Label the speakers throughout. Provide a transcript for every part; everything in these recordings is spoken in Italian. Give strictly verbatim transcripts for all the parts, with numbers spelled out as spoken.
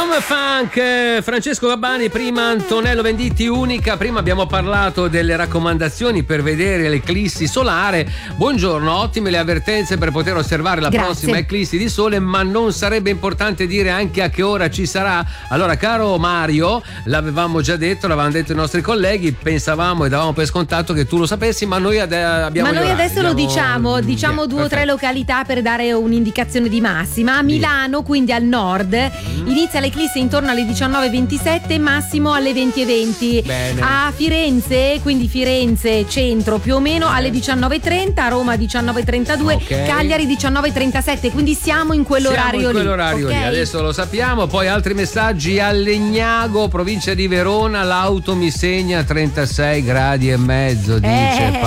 Speaker 1: Come Funk, eh, Francesco Gabbani, prima Antonello Venditti, Unica. Prima abbiamo parlato delle raccomandazioni per vedere l'eclissi solare. Buongiorno, ottime le avvertenze per poter osservare la
Speaker 2: Grazie.
Speaker 1: prossima eclissi di sole, ma non sarebbe importante dire anche a che ora ci sarà? Allora, caro Mario, l'avevamo già detto, l'avevano detto i nostri colleghi, pensavamo e davamo per scontato che tu lo sapessi, ma noi ade- abbiamo
Speaker 2: Ma noi
Speaker 1: gli orari,
Speaker 2: adesso lo
Speaker 1: abbiamo-
Speaker 2: diciamo, diciamo
Speaker 1: Via,
Speaker 2: due o tre
Speaker 1: perfetto.
Speaker 2: località per dare un'indicazione di massima. A Milano, quindi al nord,
Speaker 1: Mm.
Speaker 2: inizia l'eclissi intorno alle diciannove e ventisette, massimo alle venti e venti.
Speaker 1: Bene.
Speaker 2: A Firenze, quindi Firenze centro più o meno alle diciannove e trenta, a Roma diciannove e trentadue,
Speaker 1: Ok.
Speaker 2: Cagliari diciannove e trentasette, quindi siamo in quell'orario
Speaker 1: Siamo in
Speaker 2: lì.
Speaker 1: quell'orario lì,
Speaker 2: ok?
Speaker 1: adesso lo sappiamo. Poi altri messaggi: a Legnago, provincia di Verona, l'auto mi segna trentasei gradi e mezzo, dice
Speaker 2: Eh.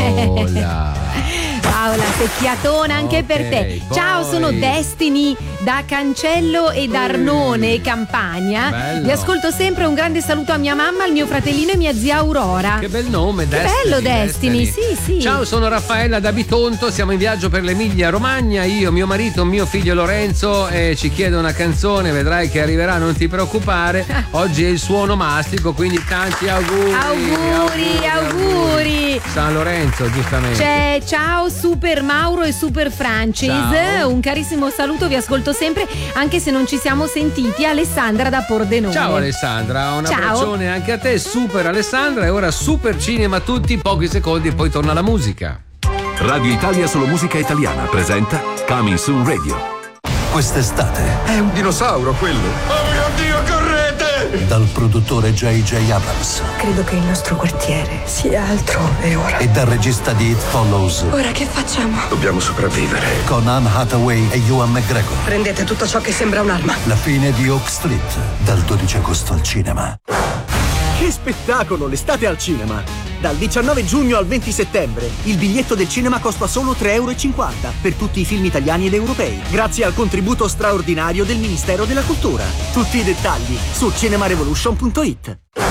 Speaker 1: Paola.
Speaker 2: Paola, secchiatona anche
Speaker 1: Ok,
Speaker 2: per te.
Speaker 1: poi-
Speaker 2: Ciao, sono Destiny da Cancello ed Arnone, Campania.
Speaker 1: Bello.
Speaker 2: Vi ascolto sempre, un grande saluto a mia mamma, al mio fratellino e mia zia Aurora.
Speaker 1: Che bel nome,
Speaker 2: Che
Speaker 1: Destiny.
Speaker 2: bello Destiny, sì, sì.
Speaker 1: Ciao, sono Raffaella da Bitonto, siamo in viaggio per l'Emilia Romagna, io, mio marito, mio figlio Lorenzo, e ci chiede una canzone, vedrai che arriverà, non ti preoccupare. Oggi è il suo onomastico, quindi tanti auguri.
Speaker 2: Auguri, auguri.
Speaker 1: San Lorenzo, giustamente.
Speaker 2: C'è ciao Super Mauro e Super Francis.
Speaker 1: Ciao.
Speaker 2: Un carissimo saluto, vi ascolto sempre, anche se non ci siamo sentiti. Alessandra da Pordenone.
Speaker 1: Ciao Alessandra, un
Speaker 2: Ciao.
Speaker 1: abbraccione anche a te, super Alessandra, e ora super cinema tutti, pochi secondi e poi torna la musica.
Speaker 3: Radio Italia Solo Musica Italiana presenta Coming Soon Radio.
Speaker 4: Quest'estate,
Speaker 5: È un dinosauro quello! Oh mio Dio, correte!
Speaker 4: dal produttore J J Abrams
Speaker 6: Credo che il nostro quartiere sia altrove ora.
Speaker 4: e dal regista di It Follows,
Speaker 6: Ora che facciamo?
Speaker 5: Dobbiamo sopravvivere.
Speaker 4: con Anne Hathaway e Ewan McGregor.
Speaker 6: Prendete tutto ciò che sembra un'arma.
Speaker 4: La fine di Oak Street, dal dodici agosto al cinema.
Speaker 7: Che spettacolo, l'estate al cinema! Dal diciannove giugno al venti settembre il biglietto del cinema costa solo tre e cinquanta euro per tutti i film italiani ed europei, grazie al contributo straordinario del Ministero della Cultura. Tutti i dettagli su cinemarevolution punto it.